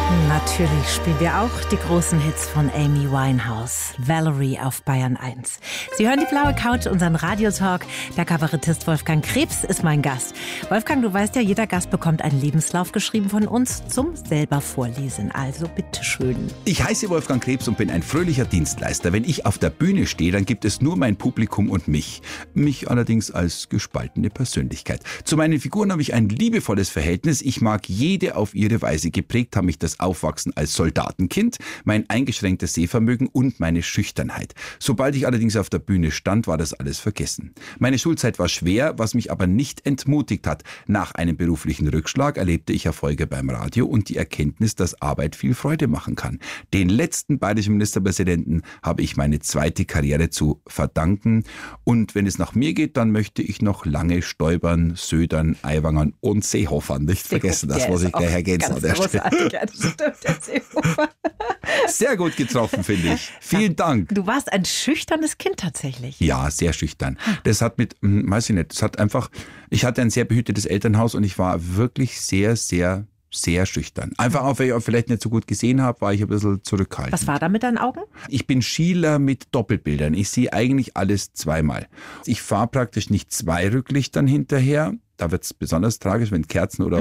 Natürlich spielen wir auch die großen Hits von Amy Winehouse. Valerie auf Bayern 1. Sie hören die blaue Couch, unseren Radiotalk. Der Kabarettist Wolfgang Krebs ist mein Gast. Wolfgang, du weißt ja, jeder Gast bekommt einen Lebenslauf geschrieben von uns zum selber vorlesen. Also bitteschön. Ich heiße Wolfgang Krebs und bin ein fröhlicher Dienstleister. Wenn ich auf der Bühne stehe, dann gibt es nur mein Publikum und mich. Mich allerdings als gespaltene Persönlichkeit. Zu meinen Figuren habe ich ein liebevolles Verhältnis. Ich mag jede auf ihre Weise. Geprägt haben mich das Aufwachsen als Soldatenkind, mein eingeschränktes Sehvermögen und meine Schüchternheit. Sobald ich allerdings auf der Bühne stand, war das alles vergessen. Meine Schulzeit war schwer, was mich aber nicht entmutigt hat. Nach einem beruflichen Rückschlag erlebte ich Erfolge beim Radio und die Erkenntnis, dass Arbeit viel Freude machen kann. Den letzten bayerischen Ministerpräsidenten habe ich meine zweite Karriere zu verdanken. Und wenn es nach mir geht, dann möchte ich noch lange Stoibern, Södern, Aiwangern und Seehofern nicht vergessen. Das muss ich gleich ergänzen an der Stelle. Sehr gut getroffen, finde ich. Vielen Dank. Du warst ein schüchternes Kind tatsächlich. Ja, sehr schüchtern. Das hat weiß ich nicht, ich hatte ein sehr behütetes Elternhaus und ich war wirklich sehr, sehr, sehr schüchtern. Einfach auch, weil ich vielleicht nicht so gut gesehen habe, war ich ein bisschen zurückhaltend. Was war da mit deinen Augen? Ich bin Schieler mit Doppelbildern. Ich sehe eigentlich alles zweimal. Ich fahre praktisch nicht 2 Rücklichtern hinterher. Da wird es besonders tragisch, wenn Kerzen oder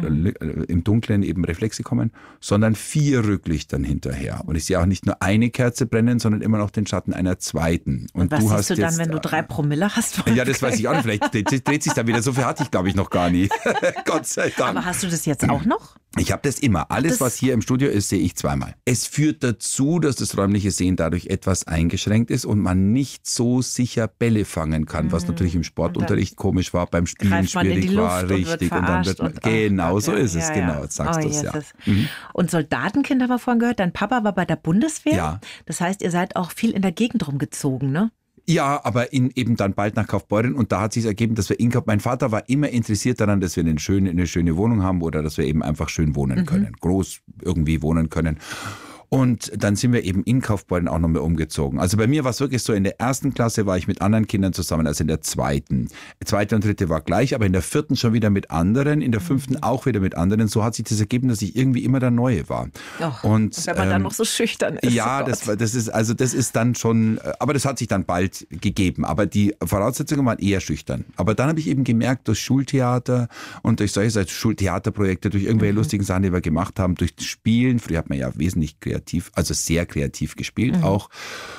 im Dunkeln eben Reflexe kommen, sondern 4 Rücklichtern hinterher. Und ich sehe auch nicht nur eine Kerze brennen, sondern immer noch den Schatten einer zweiten. Und was siehst du dann, wenn du 3 Promille hast? Ja, das weiß ich auch nicht. Vielleicht dreht sich da wieder. So viel hatte ich, glaube ich, noch gar nie. Gott sei Dank. Aber hast du das jetzt auch noch? Ich habe das immer. Alles, was hier im Studio ist, sehe ich zweimal. Es führt dazu, dass das räumliche Sehen dadurch etwas eingeschränkt ist und man nicht so sicher Bälle fangen kann, was natürlich im Sportunterricht komisch war, beim Spielen schwierig war, richtig. Und dann wird genau so ist es, genau, jetzt sagst du es, ja. Und Soldatenkind haben wir vorhin gehört, dein Papa war bei der Bundeswehr. Ja. Das heißt, ihr seid auch viel in der Gegend rumgezogen, ne? Ja, aber eben dann bald nach Kaufbeuren und da hat sich ergeben, dass wir mein Vater war immer interessiert daran, dass wir eine schöne Wohnung haben oder dass wir eben einfach schön wohnen können, groß irgendwie wohnen können. Und dann sind wir eben in Kaufbeuren auch nochmal umgezogen. Also bei mir war es wirklich so, in der 1. Klasse war ich mit anderen Kindern zusammen, als in der 2. 2. und 3. war gleich, aber in der 4. schon wieder mit anderen, in der 5. auch wieder mit anderen. So hat sich das ergeben, dass ich irgendwie immer der Neue war. Und wenn man dann noch so schüchtern ist. Ja, das ist dann schon, aber das hat sich dann bald gegeben. Aber die Voraussetzungen waren eher schüchtern. Aber dann habe ich eben gemerkt, durch Schultheater und durch solche Schultheaterprojekte, durch irgendwelche lustigen Sachen, die wir gemacht haben, durch Spielen, früher hat man ja wesentlich sehr kreativ gespielt auch.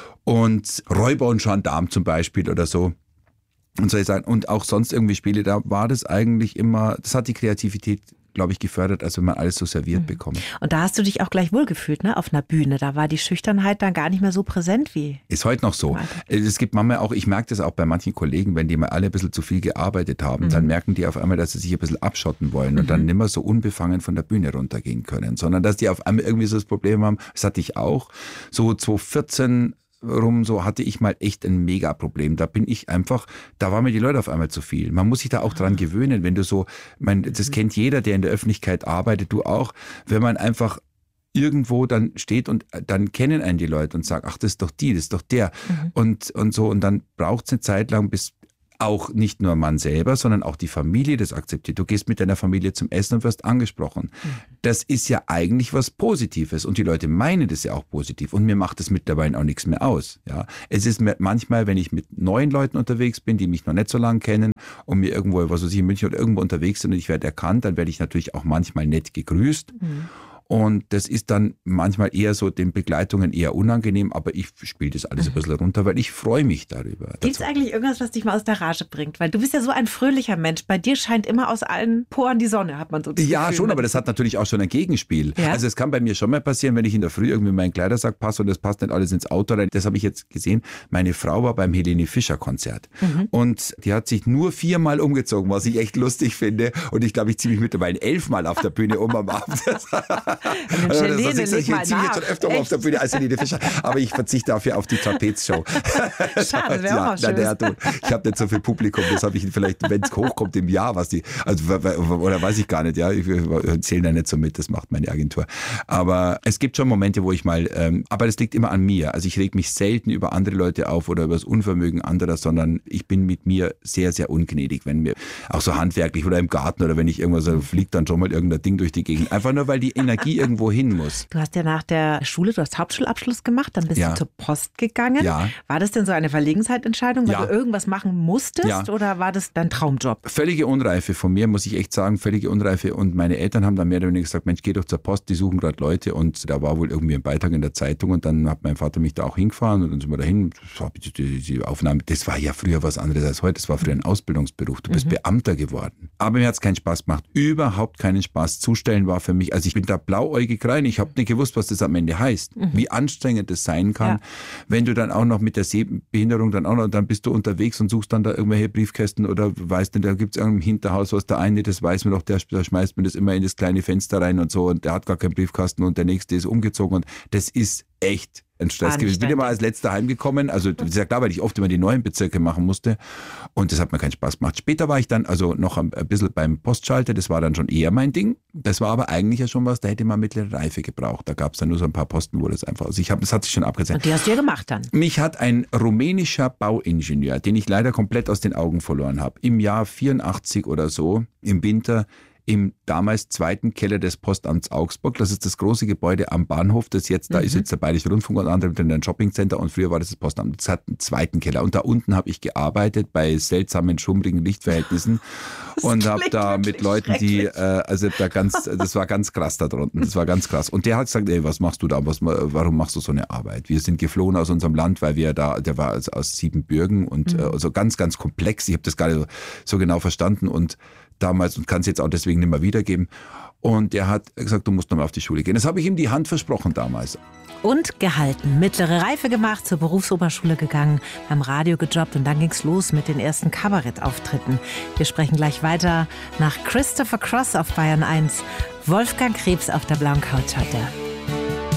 Und Räuber und Gendarm zum Beispiel oder so. Und soll ich sagen, und auch sonst irgendwie Spiele, da war das eigentlich immer, das hat die Kreativität, glaube ich, gefördert, als wenn man alles so serviert bekommt. Und da hast du dich auch gleich wohlgefühlt, ne? Auf einer Bühne. Da war die Schüchternheit dann gar nicht mehr so präsent wie. Ist heute noch so. Es gibt manchmal auch, ich merke das auch bei manchen Kollegen, wenn die mal alle ein bisschen zu viel gearbeitet haben, dann merken die auf einmal, dass sie sich ein bisschen abschotten wollen und dann nicht mehr so unbefangen von der Bühne runtergehen können, sondern dass die auf einmal irgendwie so das Problem haben, das hatte ich auch, so 2014 rum, so hatte ich mal echt ein Mega-Problem. Da waren mir die Leute auf einmal zu viel. Man muss sich da auch dran gewöhnen, wenn du so, das kennt jeder, der in der Öffentlichkeit arbeitet, du auch, wenn man einfach irgendwo dann steht und dann kennen einen die Leute und sagen, ach, das ist doch das ist doch der und so und dann braucht es eine Zeit lang, bis auch nicht nur man selber, sondern auch die Familie das akzeptiert. Du gehst mit deiner Familie zum Essen und wirst angesprochen. Das ist ja eigentlich was Positives und die Leute meinen das ja auch positiv und mir macht das mittlerweile auch nichts mehr aus. Ja, es ist manchmal, wenn ich mit neuen Leuten unterwegs bin, die mich noch nicht so lange kennen und mir irgendwo, was weiß ich, in München oder irgendwo unterwegs sind und ich werde erkannt, dann werde ich natürlich auch manchmal nett gegrüßt. Und das ist dann manchmal eher so den Begleitungen eher unangenehm, aber ich spiele das alles ein bisschen runter, weil ich freue mich darüber. Gibt es eigentlich irgendwas, was dich mal aus der Rage bringt? Weil du bist ja so ein fröhlicher Mensch. Bei dir scheint immer aus allen Poren die Sonne, hat man so das Gefühl. Ja, schon, aber das hat natürlich auch schon ein Gegenspiel. Ja? Also es kann bei mir schon mal passieren, wenn ich in der Früh irgendwie in meinen Kleidersack passe und das passt nicht alles ins Auto rein. Das habe ich jetzt gesehen. Meine Frau war beim Helene Fischer Konzert und die hat sich nur 4-mal umgezogen, was ich echt lustig finde. Und ich glaube, ich ziehe mich mittlerweile 11-mal auf der Bühne um am Abend. Helene, ich ziehe mich jetzt schon öfter mal auf der Bühne als Helene Fischer, aber ich verzichte dafür auf die Trapezshow. Schade, das wäre auch mal schön. Ich habe nicht so viel Publikum, das habe ich vielleicht, wenn es hochkommt im Jahr, oder weiß ich gar nicht, ja, ich zähle da nicht so mit, das macht meine Agentur. Aber es gibt schon Momente, wo ich mal, aber das liegt immer an mir, also ich reg mich selten über andere Leute auf oder über das Unvermögen anderer, sondern ich bin mit mir sehr, sehr ungnädig, wenn mir, auch so handwerklich oder im Garten oder wenn ich irgendwas, fliegt dann schon mal irgendein Ding durch die Gegend, einfach nur, weil die Energie irgendwie irgendwo hin muss. Du hast ja nach der Schule, du hast Hauptschulabschluss gemacht, dann bist du zur Post gegangen. Ja. War das denn so eine Verlegenheitsentscheidung, weil du irgendwas machen musstest oder war das dein Traumjob? Völlige Unreife von mir, muss ich echt sagen, völlige Unreife. Und meine Eltern haben dann mehr oder weniger gesagt, Mensch, geh doch zur Post, die suchen gerade Leute. Und da war wohl irgendwie ein Beitrag in der Zeitung und dann hat mein Vater mich da auch hingefahren und dann sind wir dahin. Die Aufnahme, das war ja früher was anderes als heute, das war früher ein Ausbildungsberuf. Du bist Beamter geworden. Aber mir hat es keinen Spaß gemacht, überhaupt keinen Spaß. Zustellen war für mich, also ich bin da blauäugig rein, ich habe nicht gewusst, was das am Ende heißt, wie anstrengend das sein kann, wenn du dann auch noch mit der Sehbehinderung dann bist du unterwegs und suchst dann da irgendwelche Briefkästen oder weißt du, da gibt es im Hinterhaus was, der eine, das weiß man doch, der schmeißt mir das immer in das kleine Fenster rein und so und der hat gar keinen Briefkasten und der nächste ist umgezogen und das ist echt ein Stress gewesen. Ich bin immer als letzter heimgekommen, also das ist ja klar, weil ich oft immer die neuen Bezirke machen musste und das hat mir keinen Spaß gemacht. Später war ich dann also noch ein bisschen beim Postschalter, das war dann schon eher mein Ding. Das war aber eigentlich ja schon was, da hätte man mittlere Reife gebraucht. Da gab es dann nur so ein paar Posten, wo das einfach, also das hat sich schon abgezeichnet. Und die hast du ja gemacht dann? Mich hat ein rumänischer Bauingenieur, den ich leider komplett aus den Augen verloren habe, im Jahr 84 oder so, im Winter, im damals zweiten Keller des Postamts Augsburg. Das ist das große Gebäude am Bahnhof, das jetzt, da ist jetzt der Bayerische Rundfunk und andere drin, ein Shoppingcenter und früher war das Postamt. Das hat einen zweiten Keller und da unten habe ich gearbeitet bei seltsamen, schummrigen Lichtverhältnissen und habe da mit Leuten, das war ganz krass da drunten, das war ganz krass. Und der hat gesagt, ey, was machst du da, warum machst du so eine Arbeit? Wir sind geflohen aus unserem Land, weil der war aus Siebenbürgen und also ganz, ganz komplex. Ich habe das gar nicht so genau verstanden und damals und kann es jetzt auch deswegen nicht mehr wiedergeben. Und er hat gesagt, du musst nochmal auf die Schule gehen. Das habe ich ihm die Hand versprochen damals. Und gehalten. Mittlere Reife gemacht, zur Berufsoberschule gegangen, beim Radio gejobbt und dann ging's los mit den ersten Kabarettauftritten. Wir sprechen gleich weiter nach Christopher Cross auf Bayern 1. Wolfgang Krebs auf der blauen Couch heute.